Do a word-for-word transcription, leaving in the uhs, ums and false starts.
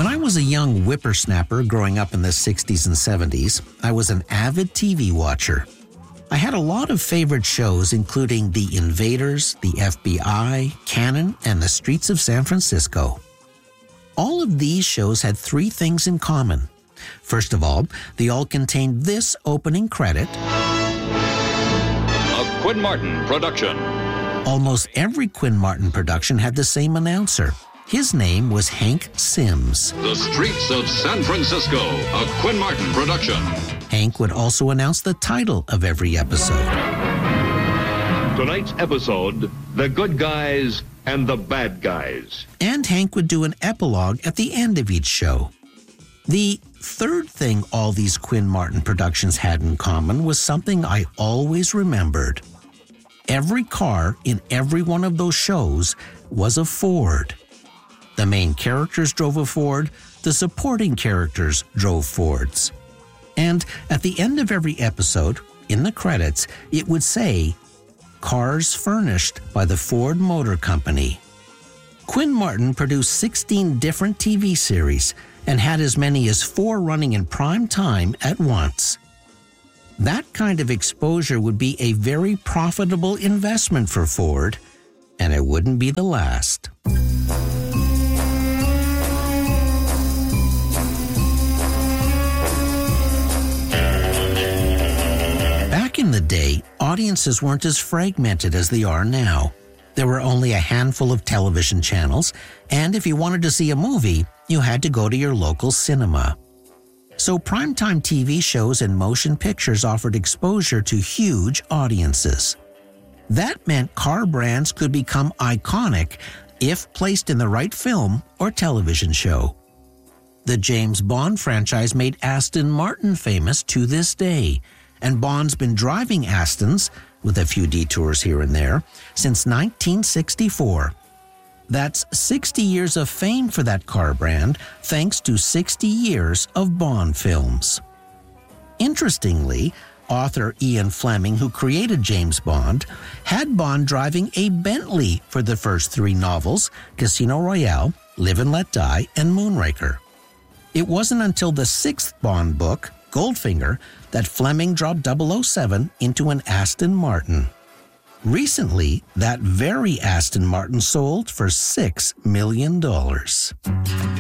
When I was a young whippersnapper growing up in the sixties and seventies, I was an avid T V watcher. I had a lot of favorite shows, including The Invaders, the F B I, Cannon, and The Streets of San Francisco. All of these shows had three things in common. First of all, they all contained this opening credit. A Quinn Martin production. Almost every Quinn Martin production had the same announcer. His name was Hank Sims. The Streets of San Francisco, a Quinn Martin production. Hank would also announce the title of every episode. Tonight's episode, The Good Guys and the Bad Guys. And Hank would do an epilogue at the end of each show. The third thing all these Quinn Martin productions had in common was something I always remembered. Every car in every one of those shows was a Ford. The main characters drove a Ford, the supporting characters drove Fords. And at the end of every episode, in the credits, it would say, "Cars furnished by the Ford Motor Company." Quinn Martin produced sixteen different T V series and had as many as four running in prime time at once. That kind of exposure would be a very profitable investment for Ford, and it wouldn't be the last. Back in the day, audiences weren't as fragmented as they are now. There were only a handful of television channels, and if you wanted to see a movie, you had to go to your local cinema. So primetime T V shows and motion pictures offered exposure to huge audiences. That meant car brands could become iconic if placed in the right film or television show. The James Bond franchise made Aston Martin famous to this day, and Bond's been driving Astons, with a few detours here and there, since nineteen sixty-four. That's sixty years of fame for that car brand, thanks to sixty years of Bond films. Interestingly, author Ian Fleming, who created James Bond, had Bond driving a Bentley for the first three novels, Casino Royale, Live and Let Die, and Moonraker. It wasn't until the sixth Bond book, Goldfinger, that Fleming dropped double oh seven into an Aston Martin. Recently, that very Aston Martin sold for six million dollars.